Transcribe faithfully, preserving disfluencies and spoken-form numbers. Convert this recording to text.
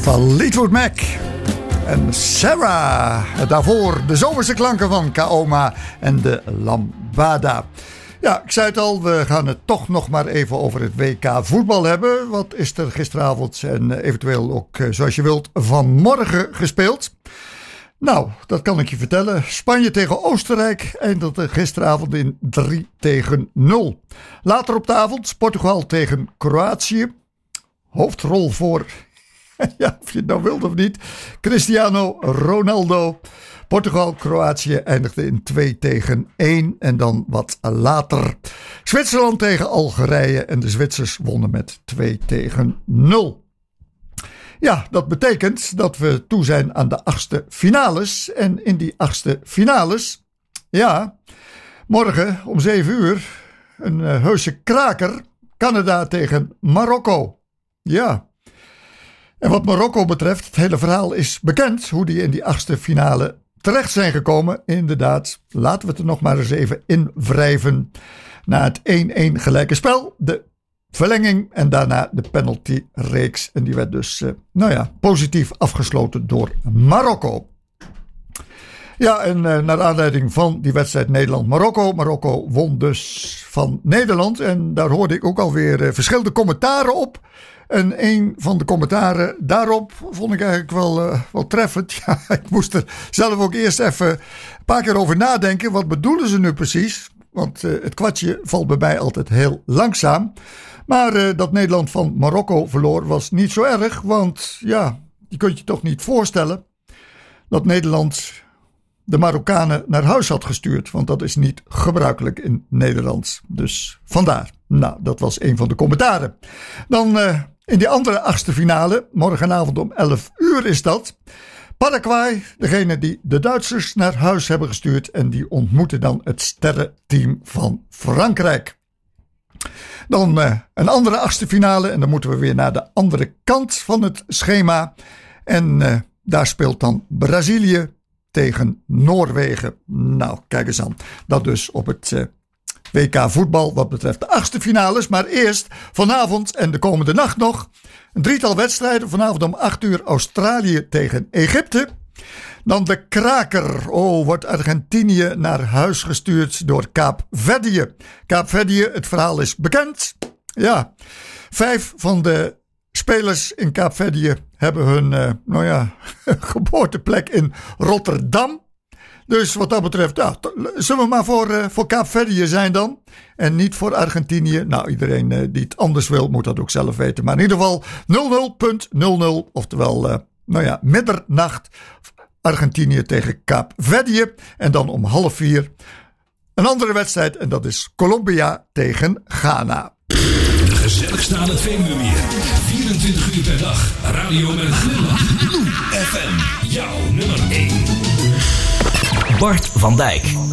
van Fleetwood Mac en Sarah. Daarvoor de zomerse klanken van Kaoma en de Lambada. Ja, ik zei het al, we gaan het toch nog maar even over het W K voetbal hebben. Wat is er gisteravond en eventueel ook, zoals je wilt, vanmorgen gespeeld? Nou, dat kan ik je vertellen. Spanje tegen Oostenrijk eindigde gisteravond in drie tegen nul. Later op de avond Portugal tegen Kroatië. Hoofdrol voor, ja, of je het nou wilt of niet, Cristiano Ronaldo. Portugal-Kroatië eindigde in twee tegen één en dan wat later Zwitserland tegen Algerije en de Zwitsers wonnen met twee tegen nul. Ja, dat betekent dat we toe zijn aan de achtste finales en in die achtste finales, ja, morgen om zeven uur een uh, heuse kraker, Canada tegen Marokko. Ja. En wat Marokko betreft, het hele verhaal is bekend hoe die in die achtste finale terecht zijn gekomen. Inderdaad, laten we het er nog maar eens even in wrijven. Na het één-één gelijke spel, de verlenging en daarna de penaltyreeks. En die werd dus, uh, nou ja, positief afgesloten door Marokko. Ja, en uh, naar aanleiding van die wedstrijd Nederland-Marokko. Marokko won dus van Nederland. En daar hoorde ik ook alweer uh, verschillende commentaren op. En een van de commentaren daarop vond ik eigenlijk wel, uh, wel treffend. Ja, ik moest er zelf ook eerst even een paar keer over nadenken. Wat bedoelen ze nu precies? Want uh, het kwartje valt bij mij altijd heel langzaam. Maar uh, dat Nederland van Marokko verloor was niet zo erg. Want ja, je kunt je toch niet voorstellen dat Nederland de Marokkanen naar huis had gestuurd. Want dat is niet gebruikelijk in Nederland. Dus vandaar. Nou, dat was een van de commentaren. Dan uh, in die andere achtste finale, morgenavond om elf uur is dat. Paraguay, degene die de Duitsers naar huis hebben gestuurd. En die ontmoeten dan het sterrenteam van Frankrijk. Dan uh, een andere achtste finale. En dan moeten we weer naar de andere kant van het schema. En uh, daar speelt dan Brazilië tegen Noorwegen. Nou, kijk eens aan. Dat dus op het uh, W K voetbal wat betreft de achtste finales. Maar eerst vanavond en de komende nacht nog een drietal wedstrijden. Vanavond om acht uur Australië tegen Egypte. Dan de kraker. Oh, wordt Argentinië naar huis gestuurd door Kaapverdië. Kaapverdië, het verhaal is bekend. Ja, vijf van de spelers in Kaapverdië hebben hun uh, nou ja, geboorteplek in Rotterdam. Dus wat dat betreft, ja, zullen we maar voor, uh, voor Kaapverdië zijn dan. En niet voor Argentinië. Nou, iedereen uh, die het anders wil, moet dat ook zelf weten. Maar in ieder geval nul nul punt nul nul. Oftewel, uh, nou ja, middernacht. Argentinië tegen Kaapverdië. En dan om half vier een andere wedstrijd. En dat is Colombia tegen Ghana. De gezelligste aan het Veluwemeer. vierentwintig uur per dag. Radio met een glimlach. F M, jouw nummer één. Bart van Dijk.